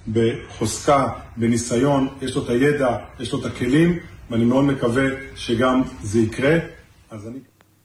בחוזקה, בניסיון, יש לו את הידע, יש לו את הכלים, ואני מאוד מקווה שגם זה יקרה. אז אני...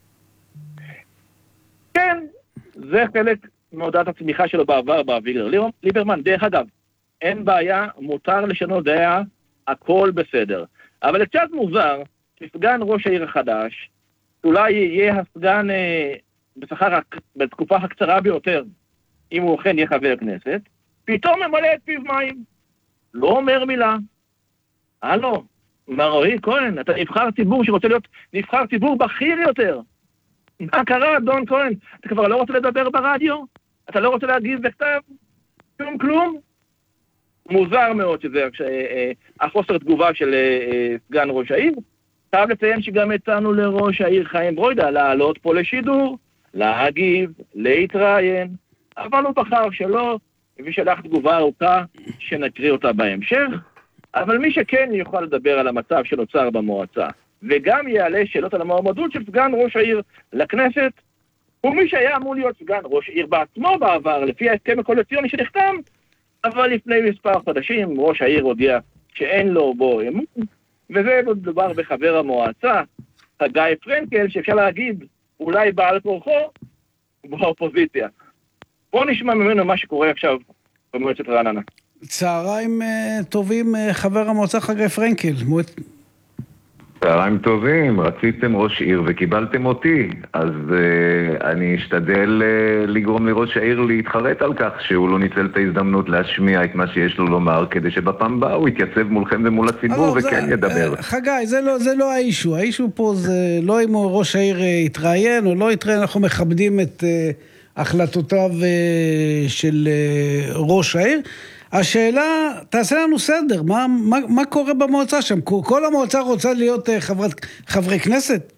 כן, זה חלק מהודעת הצמיחה שלו בעבר באביגדור ליברמן. דרך אגב, אין בעיה, מותר לשנות דעה, הכל בסדר. אבל קצת מוזר, כסגן ראש העיר החדש, אולי יהיה הסגן בשכר בתקופה הקצרה ביותר, אם הוא אכן יהיה חבר כנסת, פתאום ממלא את פיו מים. לא אומר מילה. הלו, מר רועי כהן, אתה נבחר ציבור שרוצה להיות נבחר ציבור בכיר יותר. מה קרה, אדון כהן? אתה כבר לא רוצה לדבר ברדיו? אתה לא רוצה להגיב בכתב? כלום? מוזר מאוד שזה החוסר תגובה של סגן ראש העיר. חייב לציין שגם הצענו לראש העיר חיים ברוידא לעלות פה לשידור, להגיב, להתראיין, אבל הוא בחר שלא, ושלח תגובה ארוכה שנקריא אותה בהמשך. אבל מי שכן יוכל לדבר על המצב שנוצר במועצה, וגם יעלה שאלות על המועמדות של סגן ראש העיר לכנסת, ומי שהיה אמור להיות סגן ראש העיר בעצמו בעבר, לפי ההסכם הקואליציוני שנחתם, אבל לפני מספר חודשים ראש העיר הודיע שאין לו בו אמון, וזה מדובר בחבר המועצה, חגי פרנקל, שאפשר להגיד אולי בעל כורחו באופוזיציה. בואו נשמע ממנו מה שקורה עכשיו במועצת רעננה. צהריים טובים, חבר המועצה חגי פרנקל. צהריים טובים, רציתם ראש עיר וקיבלתם אותי, אז אני אשתדל לגרום לראש העיר להתחרט על כך שהוא לא ניצל את ההזדמנות להשמיע את מה שיש לו לומר, כדי שבפעם הבאה הוא יתייצב מולכם ומול הציבור וכן ידבר. חגי, זה לא האישו, האישו פה זה לא אם ראש העיר יתראיין או לא יתראיין, אנחנו מכבדים את החלטותיו של ראש העיר. השאלה, תעשה לנו סדר, מה קורה במועצה שם? כל המועצה רוצה להיות חברי כנסת?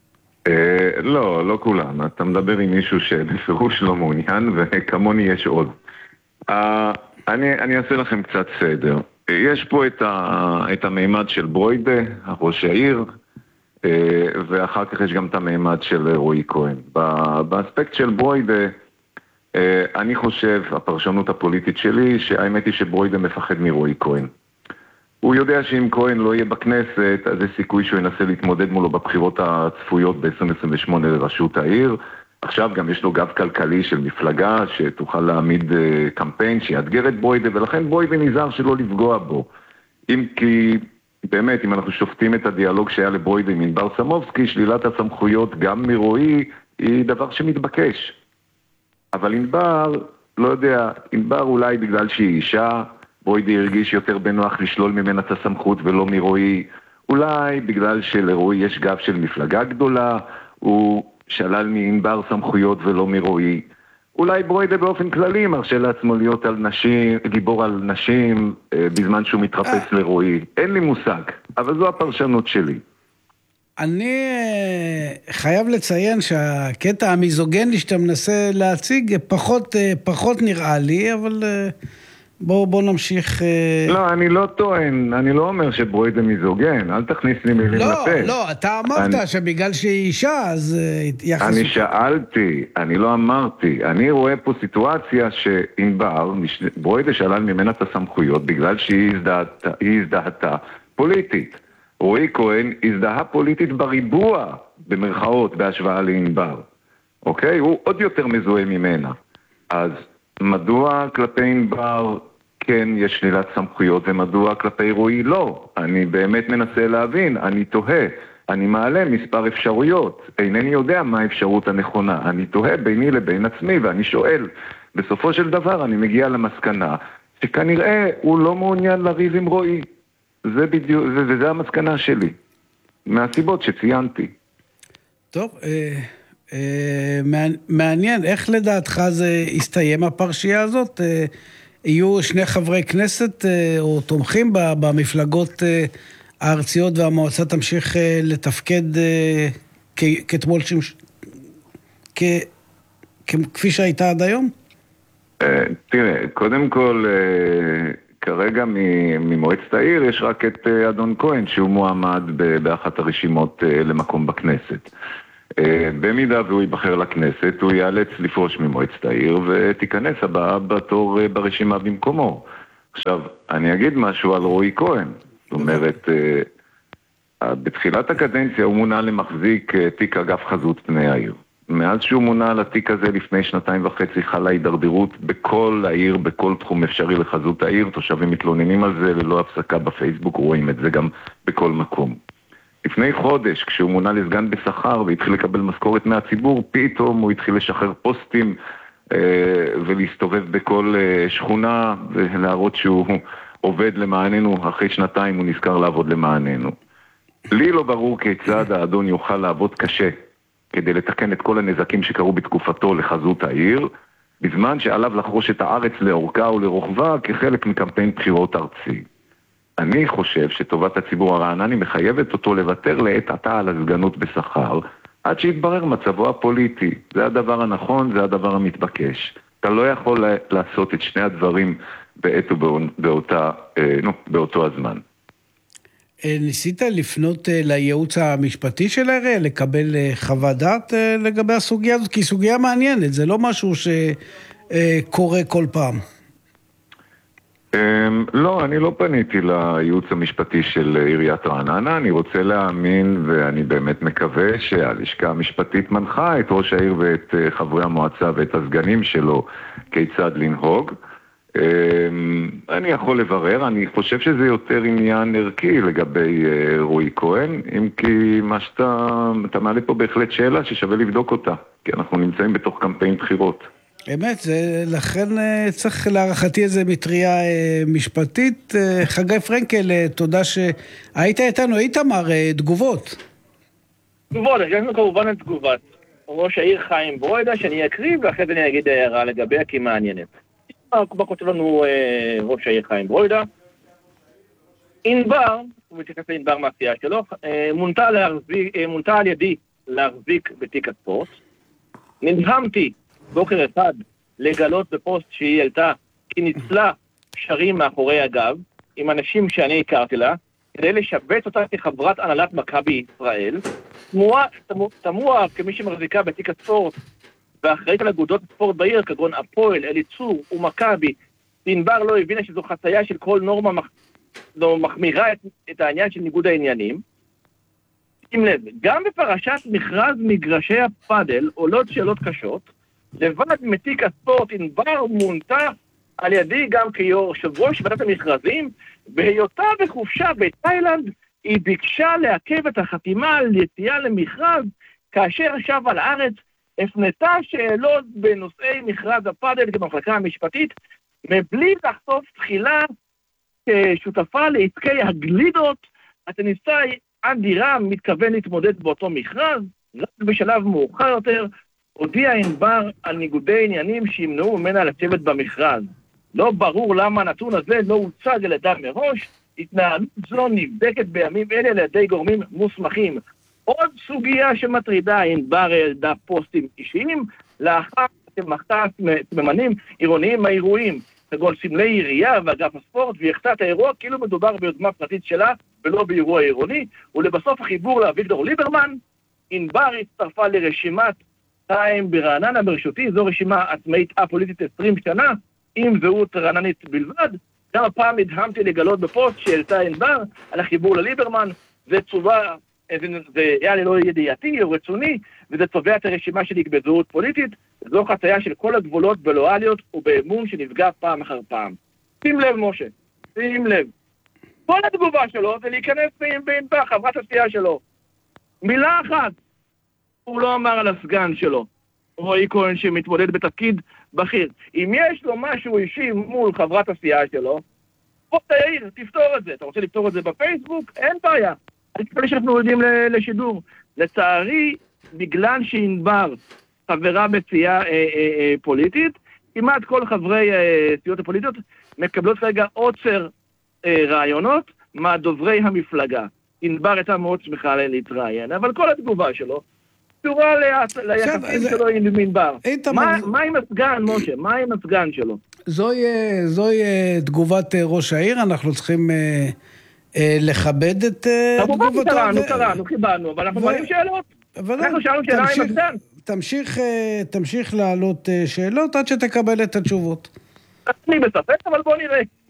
לא כולם. אתה מדבר עם מישהו שבפירוש לא מעוניין, וכמוני יש עוד. אני אעשה לכם קצת סדר. יש פה את המימד של ברוידא, ראש העיר, ואחר כך יש גם את המימד של רועי כהן. באספקט של ברוידא, אני חושב, הפרשנות הפוליטית שלי, שהאמת היא שברוידא מפחד מרועי כהן. הוא יודע שאם כהן לא יהיה בכנסת, אז יש סיכוי שהוא ינסה להתמודד מולו בבחירות הצפויות ב-2028 לראשות העיר. עכשיו גם יש לו גב כלכלי של מפלגה שתוכל להעמיד קמפיין שיאתגר את ברוידא, ולכן ברוידא נזהר שלא לפגוע בו. אם כי, באמת, אם אנחנו שופטים את הדיאלוג שהיה לברוידא עם ענבר סמובסקי, שלילת הסמכויות גם מרועי היא דבר שמתבקש. אבל ענבר, לא יודע, ענבר אולי בגלל שהיא אישה, ברוידא הרגיש יותר בנוח לשלול ממנה את הסמכות ולא מרועי, אולי בגלל שלרועי יש גב של מפלגה גדולה, הוא שלל מענבר סמכויות ולא מרועי, אולי ברוידא באופן כללי מרשה לעצמו להיות על נשים, גיבור על נשים בזמן שהוא מתרפס לרועי, אין לי מושג, אבל זו הפרשנות שלי. אני חייב לציין שהקטע המיזוגני שאתה מנסה להציג פחות נראה לי, אבל בוא נמשיך. לא, אני לא טוען, אני לא אומר שברוידא מיזוגן, אל תכניס לי מילים לפה. לא, אתה אמרת שבגלל שהיא אישה, אז יחסו. אני שאלתי, אני לא אמרתי, אני רואה פה סיטואציה שענבר, ברוידא שלל ממנה את הסמכויות, בגלל שהיא הזדהתה פוליטית. רועי כהן הזדהה פוליטית בריבוע, במרכאות, בהשוואה לענבר. אוקיי? הוא עוד יותר מזוהה ממנה. אז מדוע כלפי ענבר כן יש שלילת סמכויות, ומדוע כלפי רועי לא? אני באמת מנסה להבין, אני תוהה, אני מעלה מספר אפשרויות, אינני יודע מה האפשרות הנכונה, אני תוהה ביני לבין עצמי, ואני שואל, בסופו של דבר אני מגיע למסקנה, שכנראה הוא לא מעוניין לריב עם רועי. זה בדיוק, וזה המסקנה שלי, מהסיבות שציינתי. טוב, מעניין, איך לדעתך זה יסתיים הפרשייה הזאת? יהיו שני חברי כנסת או תומכים במפלגות הארציות, והמועצה תמשיך לתפקד כתמול כפי שהייתה עד היום? תראה, קודם כל, כרגע ממועצת העיר יש רק את אדון כהן שהוא מועמד באחת הרשימות למקום בכנסת. במידה והוא ייבחר לכנסת, הוא ייאלץ לפרוש ממועצת העיר ותיכנס הבאה בתור ברשימה במקומו. עכשיו, אני אגיד משהו על רועי כהן. זאת אומרת, בתחילת הקדנציה הוא מונה למחזיק תיק אגף חזות פני העיר. מאז שהוא מונה על התיק הזה לפני 2.5 חלה הידרדרות בכל העיר, בכל תחום אפשרי לחזות העיר. תושבים מתלוננים על זה ללא הפסקה בפייסבוק, רואים את זה גם בכל מקום. לפני חודש, כשהוא מונה לסגן בשכר והתחיל לקבל משכורת מהציבור, פתאום הוא התחיל לשחרר פוסטים ולהסתובב בכל שכונה ולהראות שהוא עובד למעננו. אחרי 2 הוא נזכר לעבוד למעננו. לי לא ברור כיצד האדון יוכל לעבוד קשה כדי לתקן את כל הנזקים שקרו בתקופתו לחזות העיר, בזמן שעליו לחרוש את הארץ לאורכה ולרוחבה כחלק מקמפיין בחירות ארצי. אני חושב שטובת הציבור הרענני מחייבת אותו לוותר לעת עתה על הסגנות בשכר, עד שיתברר מצבו הפוליטי. זה הדבר הנכון, זה הדבר המתבקש. אתה לא יכול לעשות את שני הדברים בעת באותו הזמן. ניסית לפנות לייעוץ המשפטי של העירייה, לקבל חוות דעת לגבי הסוגיה הזאת? כי היא סוגיה מעניינת, זה לא משהו שקורה כל פעם. לא, אני לא פניתי לייעוץ המשפטי של עיריית רעננה. אני רוצה להאמין, ואני באמת מקווה שהלשכה המשפטית מנחה את ראש העיר ואת חברי המועצה ואת הסגנים שלו כיצד לנהוג. אני יכול לברר, אני חושב שזה יותר עניין ערכי לגבי רועי כהן, אם כי מה שאתה מעלה פה בהחלט שאלה ששווה לבדוק אותה, כי אנחנו נמצאים בתוך קמפיין בחירות. אמת, לכן צריך להערכתי איזה מטריה משפטית. חגי פרנקל, תודה שהיית איתנו. איתמר, תגובות. תגובות, הגענו כמובן את תגובת ראש העיר חיים ברוידה, שאני אקריב ואחרי זה אני אגיד הערה לגביה כי מעניינת. מה כותב לנו ראש העיר חיים ברוידה? ענבר, הוא מתייחס לענבר מהסיעה שלו, מונתה על ידי להחזיק בתיק הספורט. נדהמתי בוקר אחד לגלות בפוסט שהיא העלתה כי ניצלה קשרים מאחורי הגב עם אנשים שאני הכרתי לה כדי לשבץ אותה כחברת הנהלת מכבי ישראל. תמוה כמי שמחזיקה בתיק הספורט ואחראית על אגודות הספורט בעיר כגון הפועל, אליצור ומכבי, ענבר לא הבינה שזו חצייה של כל נורמה מחמירה את העניין של ניגוד העניינים. שים לב, גם בפרשת מכרז מגרשי הפאדל עולות שאלות קשות. לבד מתיק הספורט ענבר מונתה על ידי גם כיושב ראש ועדת המכרזים. בהיותה בחופשה בתאילנד היא ביקשה לעכב את החתימה על יציאה למכרז, כאשר שב על הארץ הפנתה שאלות בנושאי מכרז הפאדל במחלקה המשפטית, מבלי לחשוף תחילה כשותפה לעסקי הגלידות. הטניסאי אנדי רם מתכוון להתמודד באותו מכרז. רק בשלב מאוחר יותר הודיע ענבר על ניגודי עניינים שימנעו ממנה לשבת במכרז. לא ברור למה הנתון הזה לא הוצג על ידה מראש. התנהלות זו נבדקת בימים אלה על ידי גורמים מוסמכים. עוד סוגיה שמטרידה, ענבר העלתה פוסטים אישיים לאחר שמחתה סממנים עירוניים מהאירועים, כגון סמלי עירייה ואגף הספורט, והחתה את האירוע כאילו מדובר ביוזמה פרטית שלה ולא באירוע עירוני. ולבסוף החיבור לאביגדור ליברמן, ענבר הצטרפה לרשימת טיים ברעננה בראשותי, זו רשימה עצמאית הפוליטית 20 שנה, עם זהות רעננית בלבד. גם הפעם נדהמתי לגלות בפוסט שהעלתה ענבר על החיבור לליברמן. זה צובה, זה היה ללא ידיעתי או רצוני, וזה צובע את הרשימה שלי בזהות פוליטית. זו חצייה של כל הגבולות בלואליות ובאמון שנפגע פעם אחר פעם. שים לב משה, שים לב. כל התגובה שלו זה להיכנס בענבר, חברת הסיעה שלו. מילה אחת הוא לא אמר על הסגן שלו, רועי כהן, שמתמודד בתפקיד בכיר. אם יש לו משהו אישי מול חברת הסיעה שלו, בוא תעיר, תפתור את זה. אתה רוצה לפתור את זה בפייסבוק? אין בעיה. אני חושב שאנחנו יודעים לשידור. לצערי, בגלל שענבר חברה בסיעה פוליטית, כמעט כל חברי סיעות הפוליטיות מקבלות כרגע עוצר רעיונות מהדוברי המפלגה. ענבר הייתה מאוד שמחה להתראיין, אבל כל התגובה שלו קשורה ליחסים שלו עם ענבר. מה עם הסגן, משה? מה עם הסגן שלו? זוהי תגובת ראש העיר, אנחנו צריכים לכבד את תגובתו. קראנו, קיבלנו, אבל אנחנו מעלים שאלות. אנחנו שאלנו שאלה עם הסגן. תמשיך להעלות שאלות עד שתקבל את התשובות. אני בספק, אבל בוא נראה.